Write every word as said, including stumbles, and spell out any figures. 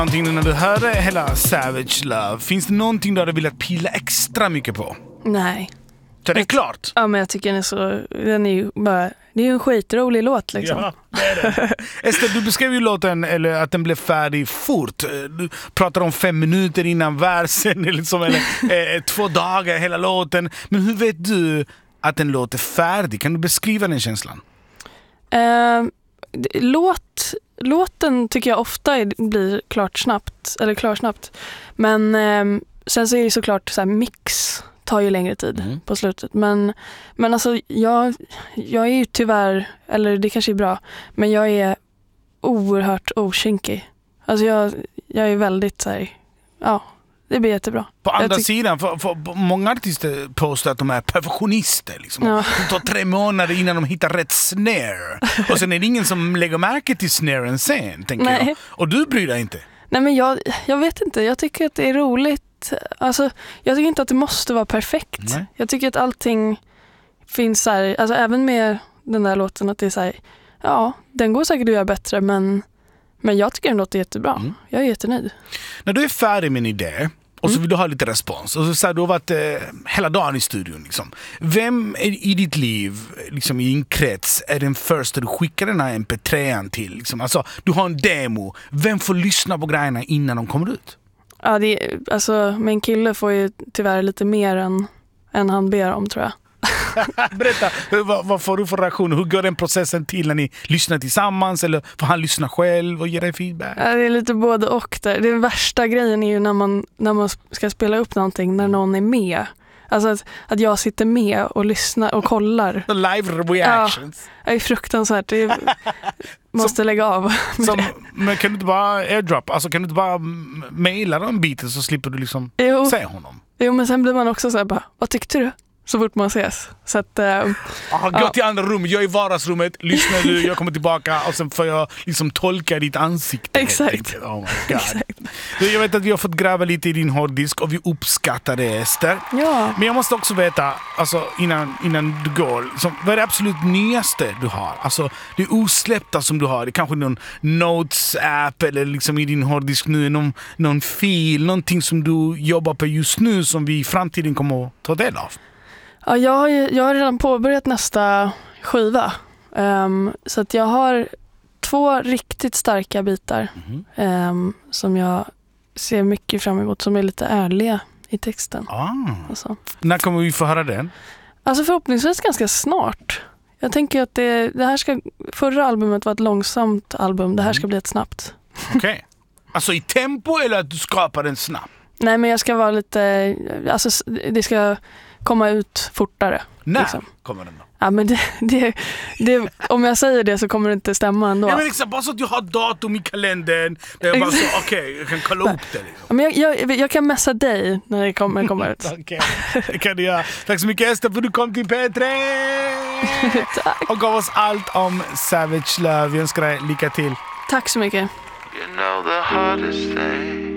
Någonting när du hörde hela Savage Love, finns det någonting du hade velat pilla extra mycket på? Nej. Så det är klart. Ja, men jag tycker den är så, den är ju bara, det är ju en skitrolig låt liksom. Ja, det är det. Ester, du beskrev ju låten, eller att den blev färdig fort. Du pratar om fem minuter innan versen, liksom, eller eh, två dagar hela låten. Men hur vet du att en låt är färdig? Kan du beskriva den känslan? Uh, låt, låten tycker jag ofta är, blir klart snabbt, eller klar snabbt. Men uh, sen så är det såklart så här, mix tar ju längre tid mm. på slutet. Men, men alltså jag, jag är ju tyvärr, eller det kanske är bra, men jag är oerhört okinkig. Alltså jag, jag är väldigt så här, ja, det blir jättebra. På andra ty- sidan, för, för många artister påstår att de är perfektionister. Liksom. Ja. Det tar tre månader innan de hittar rätt snare. Och sen är det ingen som lägger märke till snaren sen, tänker Nej. jag. Och du bryr dig inte? Nej, men jag, jag vet inte. Jag tycker att det är roligt. Alltså, jag tycker inte att det måste vara perfekt. Nej. Jag tycker att allting finns så här, alltså även med den där låten, att det är så här, ja, den går säkert att göra bättre, men, men jag tycker den låter jättebra. Mm. Jag är jättenöjd. När du är färdig med en idé och så vill du ha lite respons, och så, så här, du har varit eh, hela dagen i studion. Liksom. Vem är, i ditt liv, liksom, i din krets, är den första du skickar den här M P trean till? Liksom? Alltså, du har en demo. Vem får lyssna på grejerna innan de kommer ut? Ja, det är, alltså, min kille får ju tyvärr lite mer än, än han ber om, tror jag. Berätta, vad, vad får du för reaktion? Hur går den processen till när ni lyssnar tillsammans? Eller får han lyssna själv och ge dig feedback? Ja, det är lite både och där. Den värsta grejen är ju när man, när man ska spela upp någonting, när någon är med. Alltså att, att jag sitter med och lyssnar och kollar. Live reactions. Ja, det är fruktansvärt. Det är, måste som, lägga av. Som, men kan du inte bara airdrop? Alltså kan du inte bara mejla en bit så slipper du liksom jo. se honom? Jo, men sen blir man också så här bara, vad tyckte du? Så fort man ses. Så att, äh, ah, gå ja. till andra rum, jag är i vardagsrummet, lyssnar du, jag kommer tillbaka och sen får jag liksom tolka ditt ansikte. Exakt. Oh my God. Exakt. Jag vet att vi har fått gräva lite i din hårddisk och vi uppskattar det, Ester. Ja. Men jag måste också veta, alltså, innan, innan du går, liksom, vad är det absolut nyaste du har? Alltså, det är osläppta som du har. Det är kanske någon Notes-app eller liksom i din hårddisk nu, någon, någon fil, någonting som du jobbar på just nu som vi i framtiden kommer att ta del av. Ja, jag har, ju, jag har redan påbörjat nästa skiva. Um, så att jag har två riktigt starka bitar mm-hmm. um, som jag ser mycket fram emot, som är lite ärliga i texten. Ah. Alltså. När kommer vi få höra den? Alltså förhoppningsvis ganska snart. Jag tänker att det, det här ska, förra albumet var ett långsamt album. Det här ska bli ett snabbt. Okej. Okay. Alltså i tempo eller att du skapar den snabbt? Nej, men jag ska vara lite... Alltså det ska komma ut fortare. När liksom. kommer den då? Ja, men det, det, det, om jag säger det så kommer det inte stämma ändå. Ja, men liksom, bara så att du har datum i kalendern. Det är bara så, okej, okay, jag kan kolla upp det. Liksom. Ja, men jag, jag, jag kan messa dig när det kommer, kommer ut. Okej, okay. Det kan du göra. Tack så mycket, Ester, för du kom till P tre. Tack. Och gav oss allt om Savage Love. Jag önskar dig lycka till. Tack så mycket. You know the hardest thing